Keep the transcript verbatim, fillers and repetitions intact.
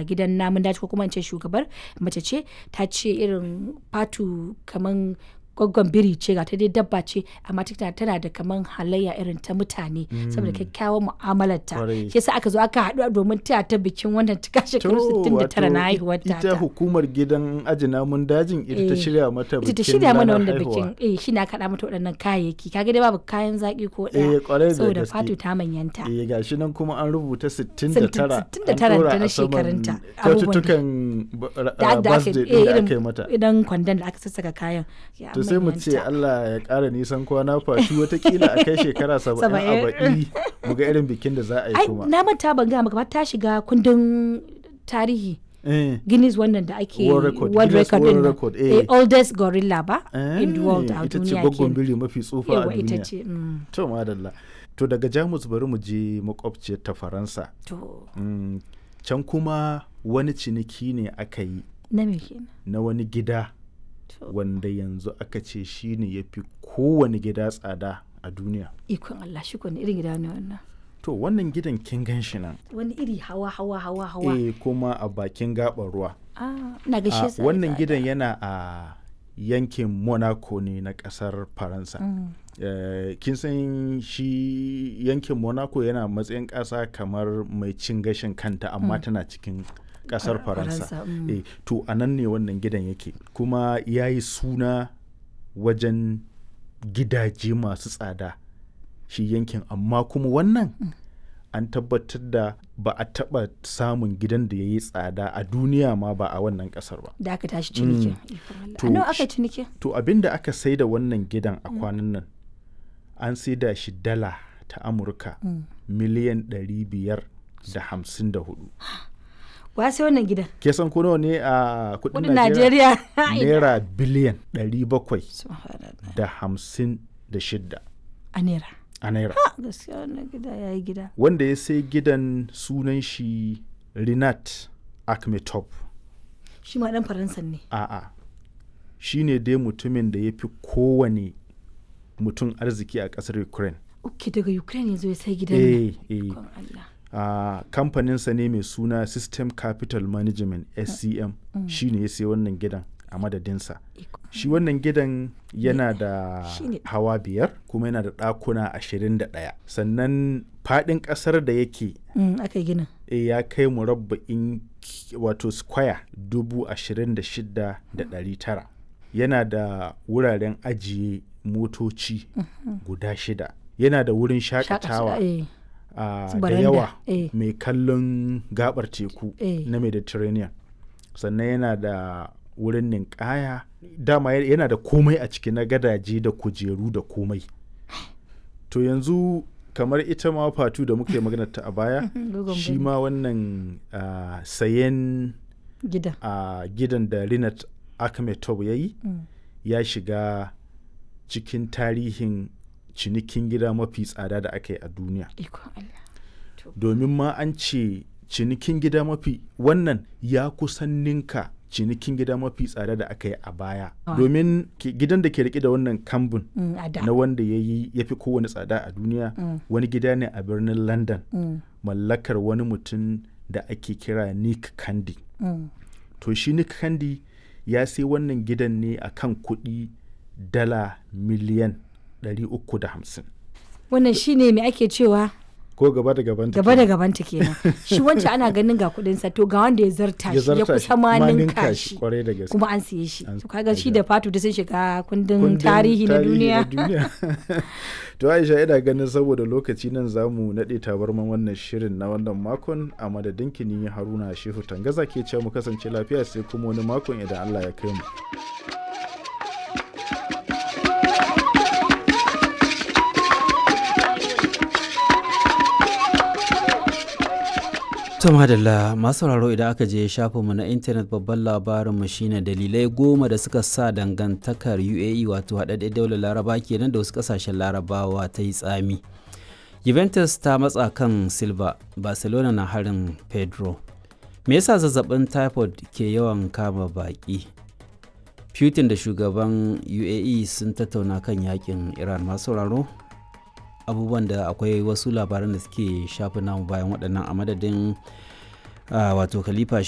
a gidan namun daji ko kuma in ce shugabar mace ce ta ce irin fatu kaman gwaggon biri ce ga ta dai dabba ce amma tana da kaman halayya irin ta mutane saboda kyakkyawan mu'amalarta shi yasa aka zo aka haɗu domin taya ta bikin wannan cika shekaru sittin da tara na haihuwar ta. Ita hukumar gidan aji namun dajin ita ta shirya mata bikin ita ta shirya mana wannan bikin eh shi na kaɗa mata waɗannan kayayyaki kaga dai babu kayan zaki ko ɗaya saboda fatu ta manyanta. Eh gashi nan kuma an rubuta sittin da tara sittin da tara ta na shekarunta kyaututtukan birthday din da aka yi mata idan kwandon da aka sassaka kayan. To sai mu ce Allah ya ƙara nisan kwana fashi watakila a kai shekara saba'in a baɗi mu ga irin bikin da za a yi kuma. Na manta ban gaya maka ba ta shiga kundin tarihi. Guinness wannan da ake World Record, World Record World din Record, eh. Oldest gorilla ba in the world a duniya ita ce gwaggon biri mafi tsufa a duniya. Ita ce. To madalla. To daga Jamus bari mu je makwabciyar ta Faransa. To. Can kuma wani ciniki ne aka yi. Na me kenan? Na wani gida. Wanda yanzu aka ce shi ne ya fi kowane gida tsada a duniya. Ikon Allah shi kone irin gida ne wannan. To wannan gidan kin gan shi nan. Wani iri hawa hawa hawa hawa. Eh kuma a bakin gaɓar ruwa. Ah, ina gaishe sa. Wannan gidan yana a yankin Monaco ne na ƙasar Faransa. Mm. Uh, kin san shi yankin Monaco yana matsayin ƙasa kamar mai cin gashin kanta amma mm. tana cikin kasar Faransa. Mm. E, to a nan ne wannan gidan yake kuma ya yi suna wajen gidaje masu tsada shi yankin amma kuma wannan mm. an tabbatar da ba a taba samun gidan da ya yi tsada a duniya ma ba a wannan kasar ba. Da aka tashi cinikin. Mm. A nawa aka cinikin? To abinda aka sai da wannan gidan a kwanan nan an sai da shi dala ta Amurka mm. miliyan ɗari biyar da hamsin da hudu. Wa sai wannan gidan? Ke san ko nawa ne a kudin Najeriya? Naira biliyan ɗari bakwai da hamsin da shida. A naira? A naira. Ha, gaskiya wannan gida ya yi gida. Wanda ya sai gidan sunan shi Rinat Akhmetov. Shi ma ɗan Faransa ne? A'a. Shi ne dai mutumin da ya fi kowane mutum arziki a ƙasar Ukraine. Uke daga Ukraine ya zo ya sai gidan nan. Eh, eh. Allah. Uh, kamfaninsa ne mai suna System Capital Management S C M mm. shi ne ya sai wannan gidan a madadinsa. Shi wannan gidan yana da hawa biyar kuma yana da ɗakuna ashirin da ɗaya sannan faɗin ƙasar da yake mm, aka gina e, ya kai murabba'in wato square dubu ashirin da shida da ɗari tara yana da wuraren ajiye motoci mm-hmm. guda shida yana da wurin shakatawa Uh, da yawa eh. mai kallon gabar teku eh. na Mediterranean sannan yana da wurin ninkaya dama yana da komai a ciki na gadaje da kujeru da komai to yanzu kamar ita ma fatu da muka yi magana ta a baya shi ma wannan uh, sayen gidan uh, gidan da Rinat Akhmetov ya yi mm. ya shiga cikin tarihin cinikin gida mafi tsada da aka yi a duniya. Domin ma an ce cinikin gida mafi wannan ya kusan ninka cinikin gida mafi tsada da aka yi a baya. Oh. Domin gidan da ke rike da wannan kambun mm, na wanda ya yi ya fi kowane tsada a duniya mm. wani gida ne a birnin London mm. mallakar wani mutum da ake kira Nick Candy. Mm. To shi Nick Candy ya sai wannan gidan ne a kan kuɗi dala miliyan ɗari uku da hamsin. Wannan shi ne mai ake cewa ko gaba da gabanta gaba da gabanta kenan shi wancan ana ganin ga kudin sa to ga wanda ya zarta shi ya kusa ma ninka shi kuma an siye shi to kaga shi da fatu da sun shiga kundin tarihi na duniya to Aisha ina ganin saboda lokaci nan zamu nade tabarman wannan shirin na wannan makon a madadin kini Haruna Shehu Tangaza ke cewa mu kasance lafiya sai kuma wani makon idan Allah ya kai mu. To madalla masu sauraro idan aka je shafinmu na intanet babban labarinmu shine dalilai goma da suka sa dangantakar U A E wato haɗaɗɗen daular laraba kenan da wasu ƙasashen larabawa ta yi tsami. Juventus ta matsa kan Silva, Barcelona na harin Pedro. Me yasa zazzabin typhoid ke yawan kama baƙi? Putin da shugaban U A E sun tattauna kan yakin Iran. Masu sauraro abubuwan da akwai wasu labaran da suke shafi namu bayan waɗannan a madadin wato Khalifa